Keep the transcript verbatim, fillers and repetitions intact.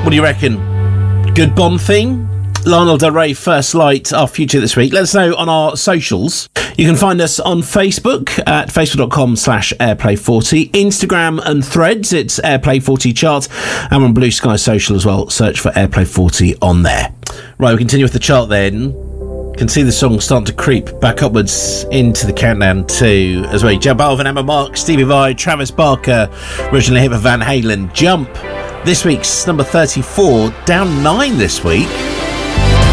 What do you reckon? Good Bond theme? Lana Del Rey, First Light, our future this week. Let us know on our socials. You can find us on Facebook at facebook.com slash airplay40, Instagram and Threads, it's airplay forty chart, and on Blue Sky Social as well. Search for airplay forty on there. Right, we continue with the chart then. You can see the song starting to creep back upwards into the countdown to, as well, J Balvin, Emma Mark, Stevie Vai, Travis Barker, originally hit for Van Halen, Jump. This week's number thirty-four, down nine this week.